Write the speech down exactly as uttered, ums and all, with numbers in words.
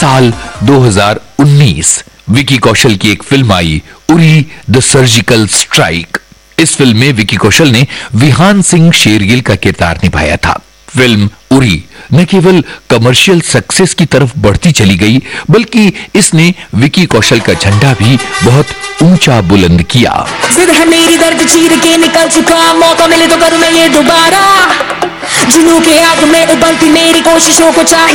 साल दो हज़ार उन्नीस विकी कौशल की एक film I, Uri the surgical strike. इस फिल्म में विकी कौशल ने विहान सिंह शेरगिल का किरदार निभाया था। फिल्म उरी न केवल कमर्शियल सक्सेस की तरफ बढ़ती चली गई, बल्कि इसने विकी कौशल का झंडा भी बहुत ऊंचा बुलंद किया। जिद है मेरी, दर्द चीर के निकल चुका, मौका मिले तो करूं मैं ये दोबारा। जुनून के आग में उबलती मेरी कोशिशों को चाहिए